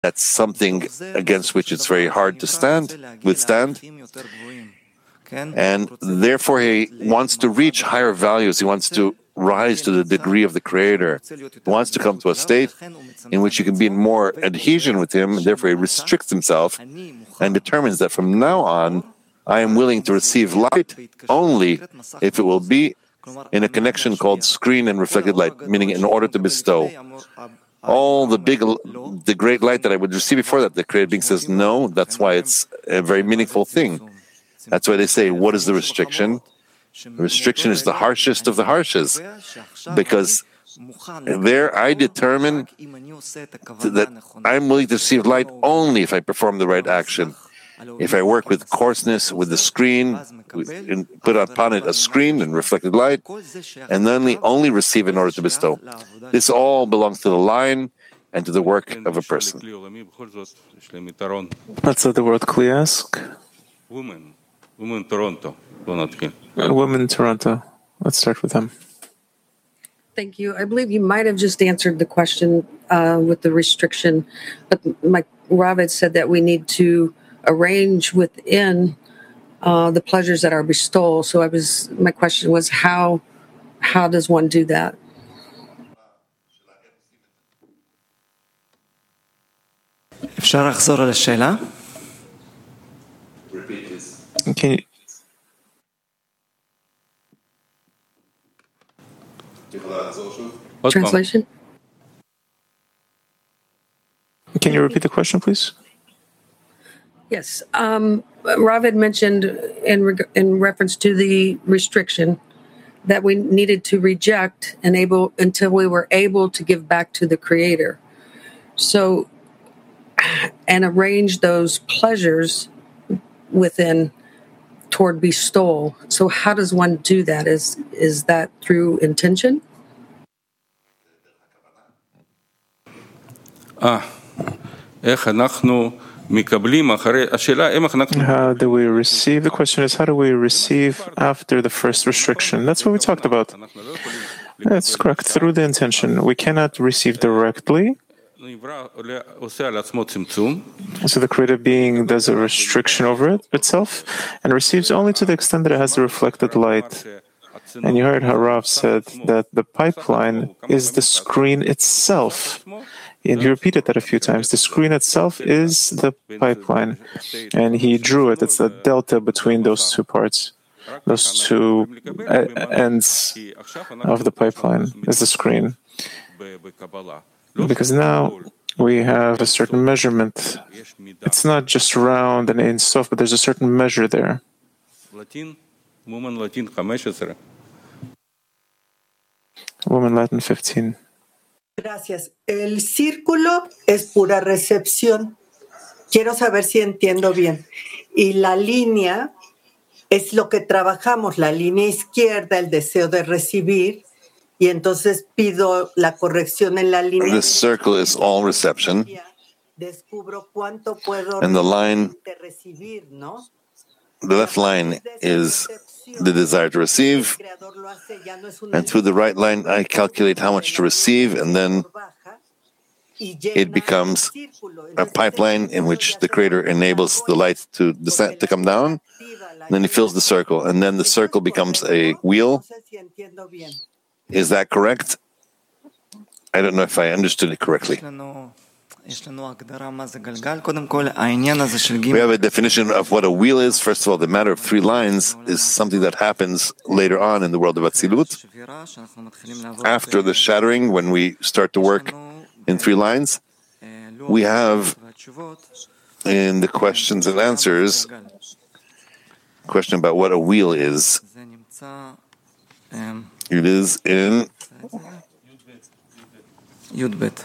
That's something against which it's very hard to withstand. And therefore, he wants to reach higher values. He wants to rise to the degree of the Creator. He wants to come to a state in which he can be in more adhesion with Him, and therefore he restricts himself and determines that from now on, I am willing to receive light only if it will be in a connection called screen and reflected light, meaning in order to bestow. All the great light that I would receive before that, the Creator being says no. That's why it's a very meaningful thing. That's why they say, what is the restriction? The restriction is the harshest of the harshes, because there I determine that I'm willing to receive light only if I perform the right action. If I work with coarseness, with the screen, and put upon it a screen and reflected light, and then only receive in order to bestow. This all belongs to the line and to the work of a person. Let's let the word Kli ask. Women Toronto. Women Toronto. Let's start with them. Thank you. I believe you might have just answered the question with the restriction, but Rav had said that we need to arrange within the pleasures that are bestowed. So my question was, how does one do that? אפשר לחזור על השאלה? Can Translation? Can you repeat the question, please? Yes. Rav had mentioned in reference to the restriction that we needed to reject until we were able to give back to the Creator. So, and arrange those pleasures within toward bestowal. So how does one do that? Is that through intention? How do we receive? The question is, how do we receive after the first restriction? That's what we talked about. That's correct. Through the intention. We cannot receive directly. So the creative being does a restriction over itself and receives only to the extent that it has the reflected light. And you heard how Rav said that the pipeline is the screen itself. And he repeated that a few times. The screen itself is the pipeline. And he drew it. It's the delta between those two parts. Those two ends of the pipeline is the screen. Because now we have a certain measurement. It's not just round and Ein Sof, but there's a certain measure there. Woman Latin 15. Woman Latin 15. Gracias. El círculo es pura recepción. Quiero saber si entiendo bien. Y la línea es lo que trabajamos, la línea izquierda, el deseo de recibir. Y entonces pido la corrección en la línea. The circle is all reception. Descubro cuánto puedo And the line, recibir, ¿no? the left line is the desire to receive. And through the right line, I calculate how much to receive, and then it becomes a pipeline in which the Creator enables the light to descend, to come down. And then he fills the circle, and then the circle becomes a wheel. Is that correct? I don't know if I understood it correctly. We have a definition of what a wheel is. First of all, the matter of 3 lines is something that happens later on in the world of Atzilut. After the shattering, when we start to work in 3 lines, we have in the questions and answers question about what a wheel is. It is in Yudbet.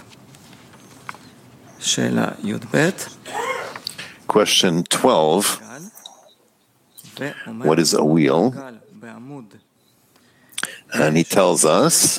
Shela Yudbet. Question 12. What is a wheel? And he tells us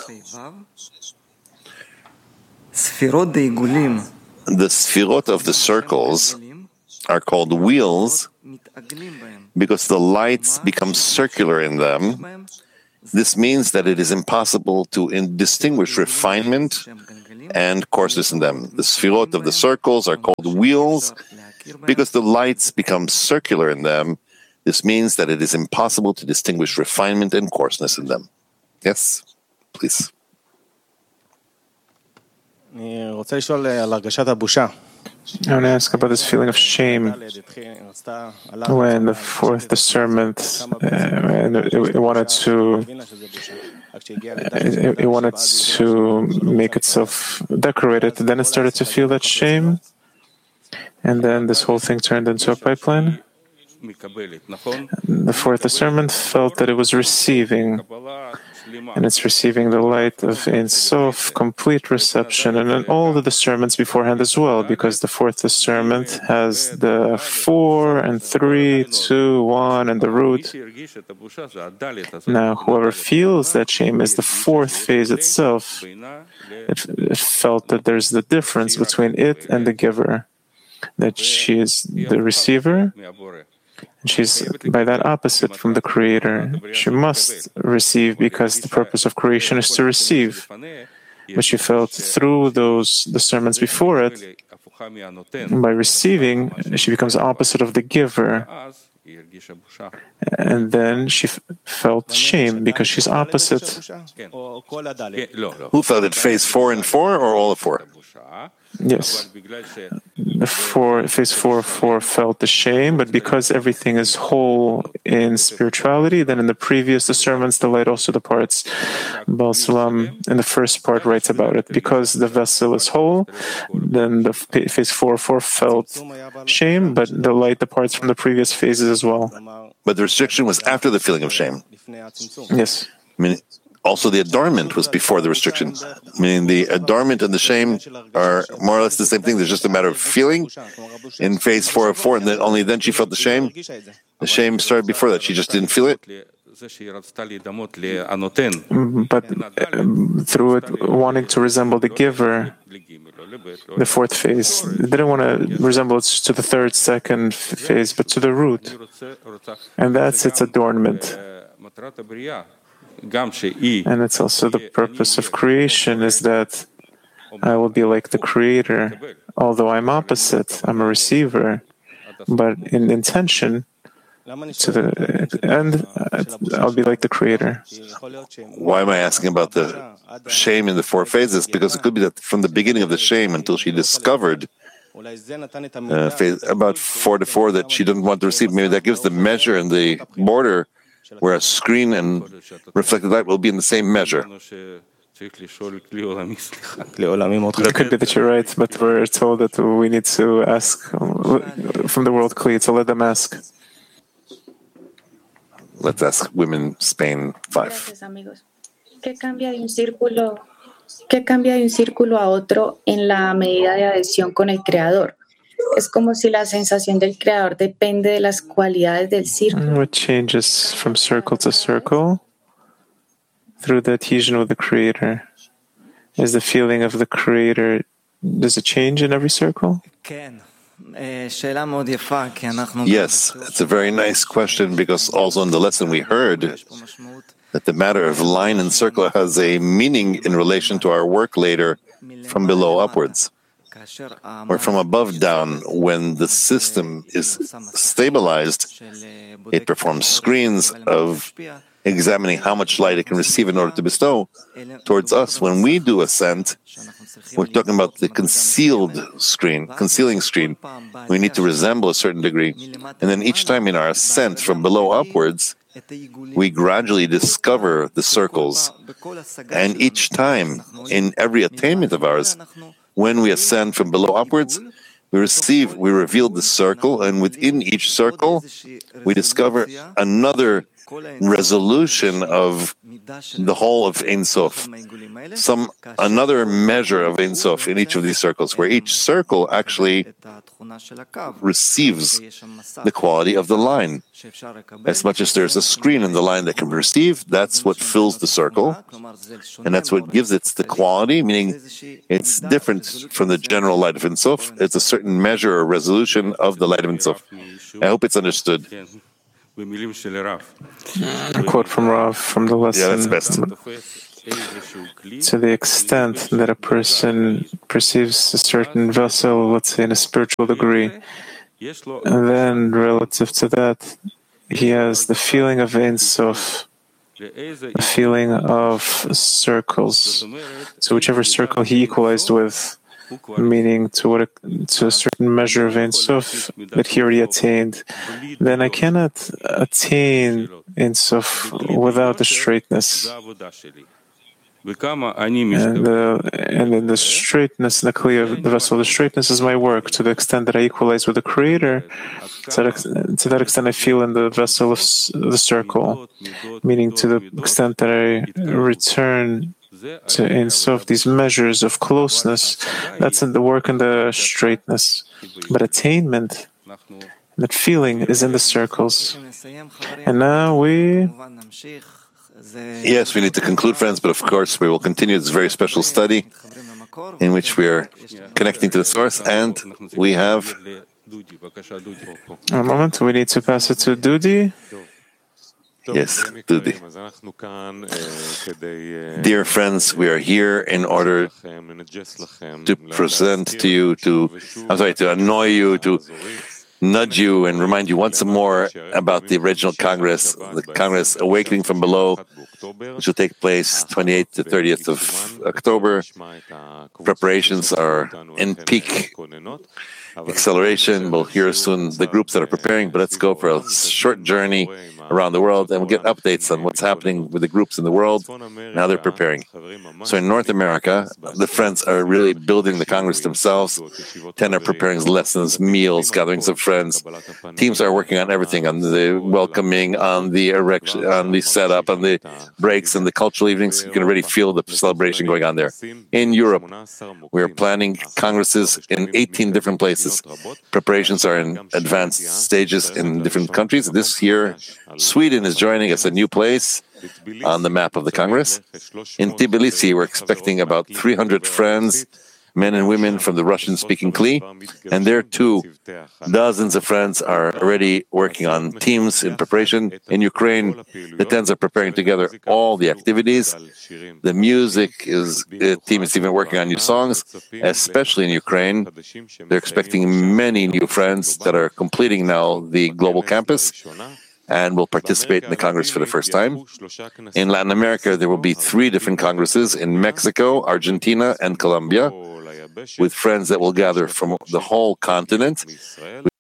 the sfirot of the circles are called wheels because the lights become circular in them, This means that it is impossible to distinguish refinement and coarseness in them. The sfirot of the circles are called wheels because the lights become circular in them. This means that it is impossible to distinguish refinement and coarseness in them. Yes, please. I want to ask about this feeling of shame. When the fourth discernment, it wanted to make itself decorated, then it started to feel that shame, and then this whole thing turned into a pipeline. The fourth discernment felt that it was receiving, and it's receiving the light of Ein Sof, complete reception, and then all the discernments beforehand as well, because the fourth discernment has the 4 and 3, 2, 1, and the root. Now, whoever feels that shame is the fourth phase itself. It felt that there's the difference between it and the giver, that she is the receiver. She's by that opposite from the Creator. She must receive because the purpose of creation is to receive. But she felt through those discernments before it, by receiving, she becomes opposite of the giver. And then she felt shame because she's opposite. Who felt it? Phase 4 and 4 or all of 4? Yes. Phase 4 felt the shame, but because everything is whole in spirituality, then in the previous discernments, the light also departs. Baal Salam, in the first part, writes about it. Because the vessel is whole, then the phase 4 felt shame, but the light departs from the previous phases as well. But the restriction was after the feeling of shame. Yes. Also, the adornment was before the restriction. Meaning the adornment and the shame are more or less the same thing. There's just a matter of feeling. In phase 4 of 4, and then only then she felt the shame. The shame started before that. She just didn't feel it. But through it wanting to resemble the giver, the fourth phase, it didn't want to resemble it to the third, second phase, but to the root. And that's its adornment. And it's also the purpose of creation, is that I will be like the Creator. Although I'm opposite, I'm a receiver, but in intention, to the end, I'll be like the Creator. Why am I asking about the shame in the 4 phases? Because it could be that from the beginning of the shame until she discovered phase, about 4 to 4 that she didn't want to receive, maybe that gives the measure and the border where a screen and reflected light will be in the same measure. It could be that you're right, but we're told that we need to ask from the world Kli, so let them ask. Let's ask women, Spain 5. ¿Qué cambia de un círculo a otro en la medida de adhesión con el Creador? Es como si la sensación del Creador depende de las cualidades del círculo. What changes from circle to circle through the adhesion with the Creator? Is the feeling of the Creator, does it change in every circle? Yes, it's a very nice question, because also in the lesson we heard that the matter of line and circle has a meaning in relation to our work later from below upwards, or from above down. When the system is stabilized, it performs screens of examining how much light it can receive in order to bestow towards us. When we do ascent, we're talking about the concealing screen. We need to resemble a certain degree. And then each time in our ascent from below upwards, we gradually discover the circles. And each time, in every attainment of ours, when we ascend from below upwards, we reveal the circle, and within each circle, we discover another resolution of the whole of Ein Sof, another measure of Ein Sof in each of these circles, where each circle actually receives the quality of the line. As much as there's a screen in the line that can be received, that's what fills the circle, and that's what gives it the quality, meaning it's different from the general light of Ein Sof. It's a certain measure or resolution of the light of Ein Sof. I hope it's understood. במילים של הרב. A quote from Rav from the Yeah, that's lesson. best. To the extent that a person perceives a certain vessel, let's say in a spiritual degree, and then relative to that, he has the feeling of Ein Sof, a feeling of circles. So whichever circle he equalized with, meaning to a certain measure of Ein Sof that he already attained, then I cannot attain Ein Sof without the straightness. And in the straightness, the Kli of the vessel, the straightness is my work. To the extent that I equalize with the Creator, to that extent I feel in the vessel of the circle, meaning to the extent that I return to Ein Sof, these measures of closeness, that's in the work in the straightness. But attainment, that feeling, is in the circles. And now Yes, we need to conclude, friends, but of course we will continue this very special study in which we are connecting to the source, and we have a moment, we need to pass it to Dudi. Yes, Dudi. Dear friends, we are here in order to present to you, to annoy you, to nudge you and remind you once more about the original Congress, the Congress Awakening from Below, which will take place 28th to 30th of October. Preparations are in peak acceleration. We'll hear soon the groups that are preparing, but let's go for a short journey around the world and we'll get updates on what's happening with the groups in the world and how they're preparing. So in North America, the friends are really building the Congress themselves. 10 are preparing lessons, meals, gatherings of friends. Teams are working on everything, on the welcoming, on the erection, on the setup, on the breaks and the cultural evenings. You can already feel the celebration going on there. In Europe, we are planning congresses in 18 different places. Preparations are in advanced stages in different countries. This year, Sweden is joining us, a new place on the map of the Congress. In Tbilisi, we're expecting about 300 friends, men and women from the Russian-speaking Kli, and there too, dozens of friends are already working on teams in preparation. In Ukraine, the 10s are preparing together all the activities. The music team is even working on new songs, especially in Ukraine. They're expecting many new friends that are completing now the global campus and will participate in the Congress for the first time. In Latin America, there will be 3 different congresses in Mexico, Argentina, and Colombia, with friends that will gather from the whole continent.